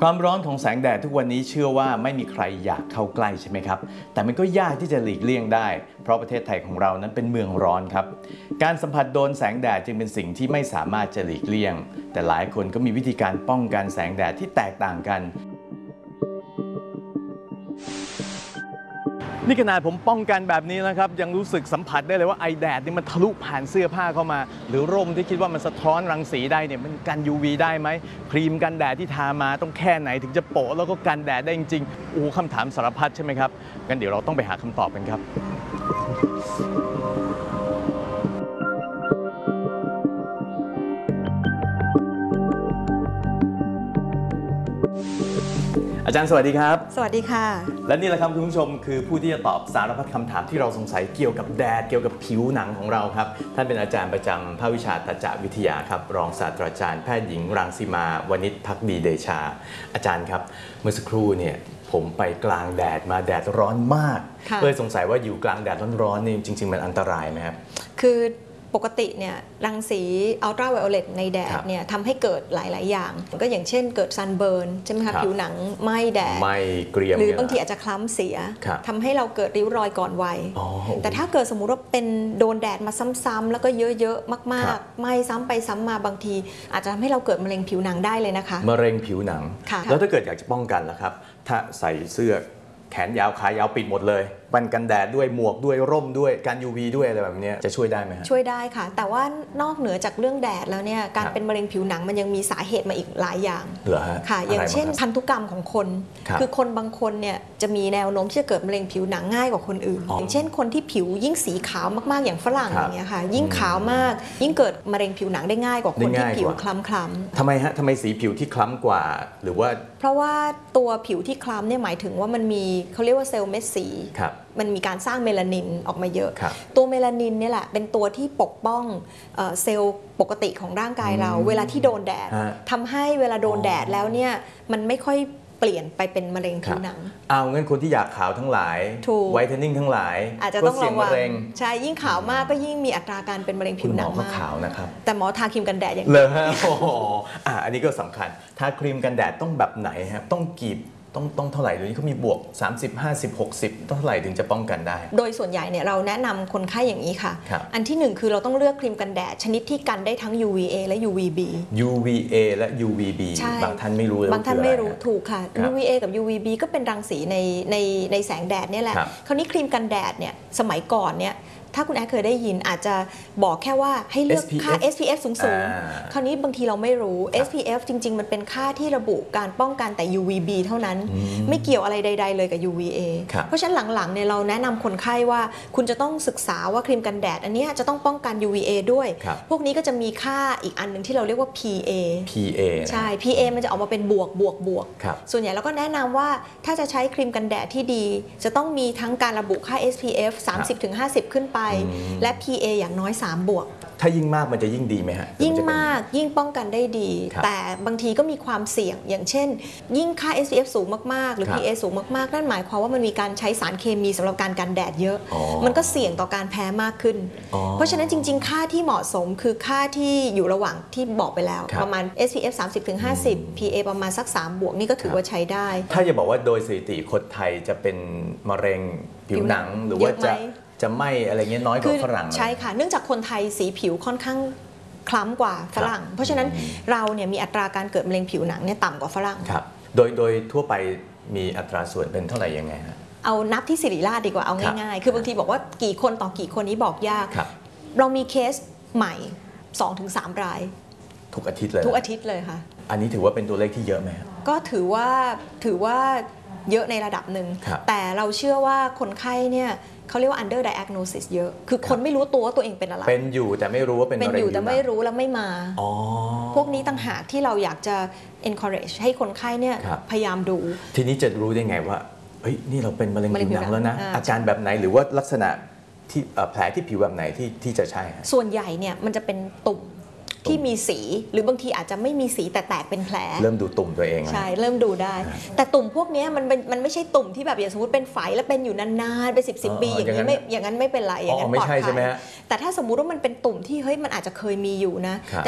ความร้อนของแสงแดดทุกวันนี้เชื่อว่าไม่มีใครอยากเข้าใกล้ใช่ไหมครับแต่มันก็ยากที่จะหลีกเลี่ยงได้เพราะประเทศไทยของเรานั้นเป็นเมืองร้อนครับการสัมผัสโดนแสงแดดจึงเป็นสิ่งที่ไม่สามารถจะหลีกเลี่ยงแต่หลายคนก็มีวิธีการป้องกันแสงแดดที่แตกต่างกันนี่ขนาดผมป้องกันแบบนี้นะครับยังรู้สึกสัมผัสได้เลยว่าไอแดดนี่มันทะลุผ่านเสื้อผ้าเข้ามาหรือร่มที่คิดว่ามันสะท้อนรังสีได้เนี่ยมันกัน UV ได้ไหมครีมกันแดดที่ทามาต้องแค่ไหนถึงจะโปะแล้วก็กันแดดได้จริงๆโอ้คำถามสารพัดใช่ไหมครับงั้นเดี๋ยวเราต้องไปหาคำตอบกันครับอาจารย์สวัสดีครับสวัสดีค่ะและนี่แหละครับคุณผู้ชมคือผู้ที่จะตอบสารพัดคำถามที่เราสงสัยเกี่ยวกับแดดเกี่ยวกับผิวหนังของเราครับท่านเป็นอาจารย์ประจำภาควิชาตัจวิทยาครับรองศาสตราจารย์แพทย์หญิงรังสีมาวณิชภักดีเดชาอาจารย์ครับเมื่อสักครู่เนี่ยผมไปกลางแดดมาแดดร้อนมากเลยสงสัยว่าอยู่กลางแดดร้อนๆนี่จริงๆมันอันตรายไหมครับคือปกติเนี่ยรังสีอัลตราไวโอเลตในแดดเนี่ยทำให้เกิดหลายๆอย่างก็อย่างเช่นเกิดซันเบิร์นใช่ไหมคะผิวหนังไหม้แดดไหม้เกรียมหรือบางทีอาจจะคล้ำเสียทำให้เราเกิดริ้วรอยก่อนวัยแต่ถ้าเกิดสมมุติว่าเป็นโดนแดดมาซ้ำๆแล้วก็เยอะๆมากๆไหม้ซ้ำไปซ้ำมาบางทีอาจจะทำให้เราเกิดมะเร็งผิวหนังได้เลยนะคะมะเร็งผิวหนังแล้วถ้าเกิดอยากจะป้องกันล่ะครับถ้าใส่เสื้อแขนยาวขายาวปิดหมดเลยกันแดดด้วยหมวกด้วยร่มด้วยการ UV ด้วยอะไรแบบนี้จะช่วยได้ไหมช่วยได้ค่ะแต่ว่านอกเหนือจากเรื่องแดดแล้วเนี่ยการเป็นมะเร็งผิวหนังมันยังมีสาเหตุมาอีกหลายอย่างเหรอฮะค่ะอย่างเช่นพันธุกรรมของคนคือคนบางคนเนี่ยจะมีแนวโน้มที่จะเกิดมะเร็งผิวหนังง่ายกว่าคนอื่นอย่างเช่นคนที่ผิวยิ่งสีขาวมากๆอย่างฝรั่งอย่างเงี้ยค่ะยิ่งขาวมากยิ่งเกิดมะเร็งผิวหนังได้ง่ายกว่าคนที่ผิวคล้ำๆทำไมฮะทำไมสีผิวที่คล้ำกว่าหรือว่าเพราะว่าตัวผิวที่คล้ำเนี่ยหมายถึงว่ามันมีเขาเรียกว่าเซลล์เม็ดสีมันมีการสร้างเมลานินออกมาเยอะตัวเมลานินเนี่ยแหละเป็นตัวที่ปกป้องเซลล์ปกติของร่างกายเราเวลาที่โดนแดดทำให้เวลาโดนแดดแล้วเนี่ยมันไม่ค่อยเปลี่ยนไปเป็นมะเร็งผิวหนังเอางั้นคนที่อยากขาวทั้งหลายไวท์เทนนิ่งทั้งหลายอาจจะต้องระวังใช่ยิ่งขาวมากก็ยิ่งมีอัตราการเป็นมะเร็งผิวหนังมากขาวนะครับแต่หมอทาครีมกันแดดอย่างเดียวเลยฮะอันนี้ก็สำคัญทาครีมกันแดดต้องแบบไหนครับต้องกี่ต้องเท่าไหร่เดี๋ยวนี้เขามีบวก30 50 60ต้องเท่าไหร่ถึงจะป้องกันได้โดยส่วนใหญ่เนี่ยเราแนะนำคนไข้อย่างนี้ค่ะอันที่1คือเราต้องเลือกครีมกันแดดชนิดที่กันได้ทั้ง UVA และ UVB UVA และ UVB บางท่านไม่รู้บางท่านไม่รู้ถูกค่ะ UVA กับ UVB ก็เป็นรังสีในแสงแดดนี่แหละคราวนี้ครีมกันแดดเนี่ยสมัยก่อนเนี่ยถ้าคุณแอดเคยได้ยินอาจจะบอกแค่ว่าให้เลือกค่า SPF สูงคราวนี้บางทีเราไม่รู้ SPF จริงๆมันเป็นค่าที่ระบุการป้องกันแต่ UVB เท่านั้นไม่เกี่ยวอะไรใดๆเลยกับ UVA เพราะฉะนั้นหลังๆเนี่ยเราแนะนำคนไข้ว่าคุณจะต้องศึกษาว่าครีมกันแดดอันนี้จะต้องป้องกัน UVA ด้วยพวกนี้ก็จะมีค่าอีกอันนึงที่เราเรียกว่า PA ใช่ PA มันจะออกมาเป็นบวกส่วนใหญ่เราก็แนะนำว่าถ้าจะใช้ครีมกันแดดที่ดีจะต้องมีทั้งการระบุค่า SPF 30-50 ขึ้นไปและ PA อย่างน้อย3 บวกถ้ายิ่งมากมันจะยิ่งดีไหมฮะยิ่งมากยิ่งป้องกันได้ดีแต่บางทีก็มีความเสี่ยงอย่างเช่นยิ่งค่า SPF สูงมากๆหรือ PA สูงมากๆนั่นหมายความว่ามันมีการใช้สารเคมีสำหรับการกันแดดเยอะมันก็เสี่ยงต่อการแพ้มากขึ้นเพราะฉะนั้นจริงๆค่าที่เหมาะสมคือค่าที่อยู่ระหว่างที่บอกไปแล้วประมาณ SPF 30-50 PA ประมาณสัก3 บวกนี่ก็ถือว่าใช้ได้ถ้าจะบอกว่าโดยสถิติคนไทยจะเป็นมะเร็งผิวหนังหรือว่าจะไม่อะไรเงี้ยน้อยกว่าฝรั่งใช่ค่ะเนื่องจากคนไทยสีผิวค่อนข้างคล้ำกว่าฝรั่งเพราะฉะนั้นเราเนี่ยมีอัตราการเกิดมะเร็งผิวหนังเนี่ยต่ำกว่าฝรั่งครับโดยทั่วไปมีอัตราส่วนเป็นเท่าไหร่ยังไงฮะเอานับที่ศิริราชดีกว่าเอาง่ายๆคือบางทีบอกว่ากี่คนต่อกี่คนนี้บอกยากเรามีเคสใหม่ 2-3 รายทุกอาทิตย์เลยทุกอาทิตย์เลยค่ะอันนี้ถือว่าเป็นตัวเลขที่เยอะไหมก็ถือว่าเยอะในระดับหนึ่งแต่เราเชื่อว่าคนไข้เนี่ยเขาเรียกว่า under diagnosis เยอะคือคนไม่รู้ตัวว่าตัวเองเป็นอะไรเป็นอยู่แต่ไม่รู้ว่าเป็นมะเร็งอยู่แต่ไม่รู้แล้วไม่มาพวกนี้ต่างหากที่เราอยากจะ encourage ให้คนไข้เนี่ยพยายามดูทีนี้จะรู้ได้ไงว่าเฮ้ยนี่เราเป็นมะเร็งผิวหนังแล้วนะอาการแบบไหนหรือว่าลักษณะที่แผลที่ผิวแบบไหนที่จะใช่ส่วนใหญ่เนี่ยมันจะเป็นตุ่มที่มีสีหรือบางทีอาจจะไม่มีสีแต่แตกเป็นแผลเริ่มดูตุ่มตัวเองใช่เริ่มดูได้แต่ตุ่มพวกนี้มันไม่ใช่ตุ่มที่แบบอย่างสมมติเป็นไฝแล้วเป็นอยู่นานๆเป็น10 ปีอย่างนี้ไม่อย่างนั้นไม่เป็นไรอย่างนั้นปลอดภัยแต่ถ้าสมมุติว่ามันเป็นตุ่มที่เฮ้ยมันอาจจะเคยมีอยู่นะ